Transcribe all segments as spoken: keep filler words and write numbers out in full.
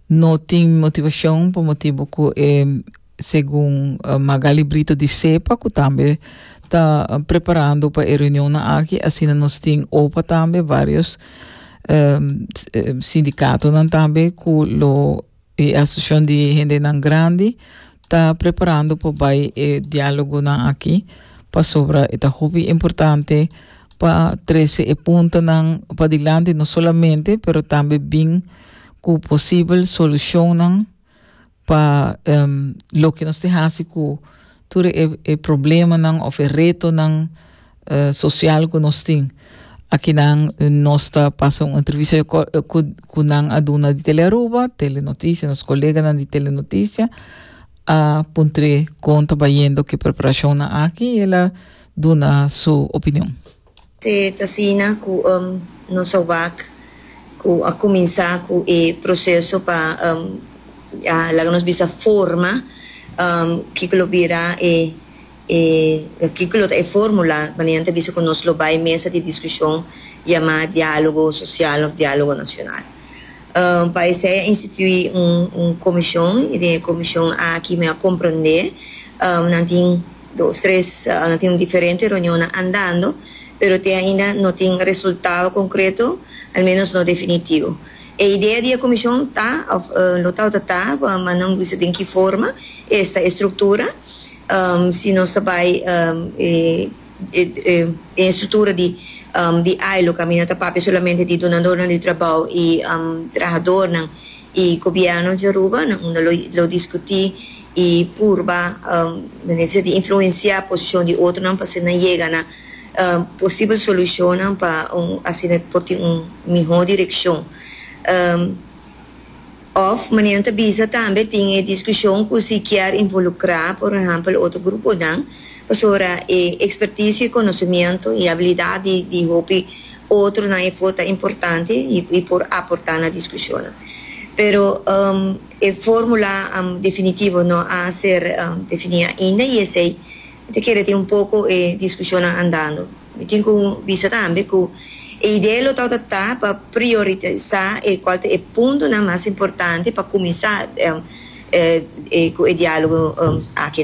não tem motivação por motivo que é segundo uh, Magali Brito de Cepa, que também está uh, preparando para a reunião na aqui, assim nós temos opa também vários um, sindicatos também que lo a Associação de Gente Nan Grande está preparando para vai eh, diálogo na aqui para sobre esta hobby importante para treze pontos para adiante não somente, pero também bem com possível solução para um, lo que nós temos com todo o problema não ou o reto não uh, social que nós temos aqui não nós está passando uma entrevista com com não a dona de Telearuba, Telenotícia, nos colegas de Telenotícia a pontre conta bayendo que preparação na aqui ela dona sua opinião. Se tasina com um, nosso vac com a começar com o processo para um, a lá nos bisa forma um, que lo virá e e que lo é fórmula maniante bisa com nós lo vai mesa de discussão chamada diálogo social ou diálogo nacional. Um, para isso instituir um, um comissão e de comissão aqui me a compreender um, não tem dois três uh, não tem um diferente reunião andando, pero te ainda não tem resultado concreto, ao menos não definitivo. A ideia da comissão está, uh, lotal está, mas não precisa de que forma esta estrutura, um, se nós trabalhamos um, e, e, e, estrutura de um, de I L O, caminha para solamente de donador de trabalho e um, trabalhador e governo de Aruba, não lo, lo discutir e purba um, de influenciar a posição de outro não para se não chega na uh, possível solução para um, assim por uma melhor direção. Um, of maniante bisa também tem discussão que se quer involucrar, por exemplo, outro grupo não, sobre a expertise e conhecimento e habilidade de hobby outro na é foto importante e, e por aportar na discussão. Pero um, a fórmula um, definitiva não a ser um, definida ainda e esse te quer ter um pouco de discussão andando. Tem que bisa também que a ideia é está para priorizar e qual é o ponto mais importante para começar um, eh, eh, o diálogo um, aqui.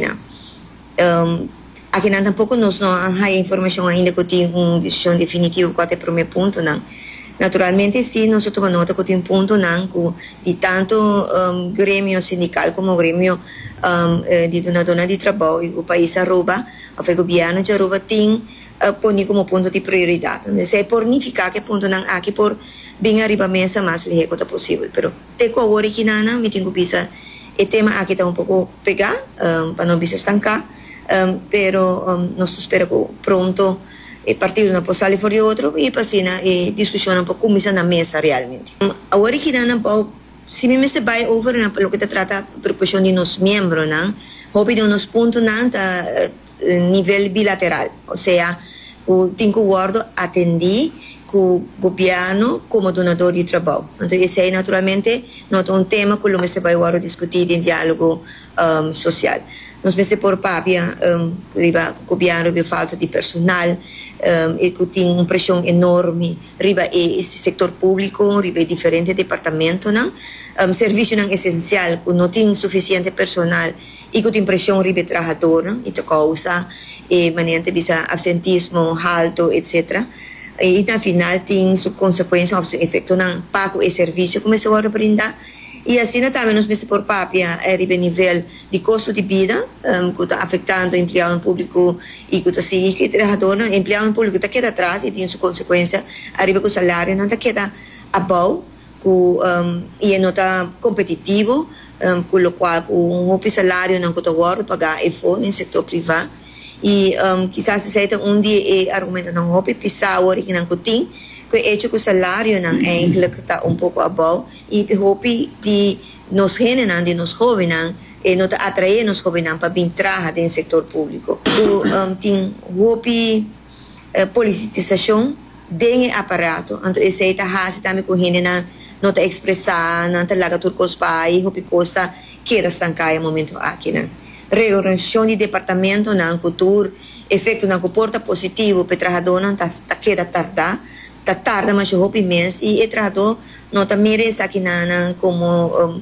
Um, aqui não tampouco nós não há informação ainda que tem uma decisão definitiva qual é o primeiro ponto. Não. Naturalmente, sim, nós tomamos nota que tem um ponto não, que de tanto um, grêmio sindical como grêmio um, de donadora de trabalho e o país Aruba, o governo de Aruba tem Uh, poni como ponto de prioridade. Se pornificar que ponto não aqui por bem arriba mesa mais lhe é possível. Pero te com o original me tenho bisa o tema aqui está um pouco pegar um, para não bisa estancar. Um, pero um, nós espera que pronto e partido não possa sair fora de outro e passina e discussão um pouco começa na mesa realmente. Um, o original não pode se me se vai over na lo que te trata proposição de nos membros não, hobby de nos pontos não tá uh, nível bilateral, ou seja o tem que o guardo atender com o governo como donador de trabalho. Então, esse é naturalmente não é um tema que nós vamos discutir em diálogo um, social. Nós vamos por papia, um, o governo tem falta de personal, um, e que tem uma pressão enorme, riba esse setor público, riba diferentes departamentos, não? Um, serviço não essencial, que não tem suficiente personal e que tem pressão riba trabalhador, não? Isso causa e maniante bisa absentismo alto, etcétera. E na final tem sua consequência, ou efeito não pago e serviço como se vai brindar. E assim também nós vemos por papia é riba nível de custo de vida, um, que está afetando o empregado público e que está se que trabalhador, o empregado público está queda atrás e tem sua consequência arriba com o salário não está queda abaixo, um, e não está competitivo, um, com o qual com um salário não está guardo pagar e for no setor privado. E um, quizás se seja um dia é argumento não houve pisar o que não tem que é que o salário não é que está um pouco abaixo e houve de nos jovens de nos jovens e não atrair nos jovens para vir trabalhar no setor público. O um, tem houve uh, politização do aparato, então esse é a também com gente não não está expressar, não está lá tudo com os pais, houve costa que está estancada no momento aqui não. Reorganização de departamento na cultura, efeito na comporta positivo para o trabalhador não está tá queda tarda, está tarda mas houve mês e o trabalhador não está merece aqui na como um,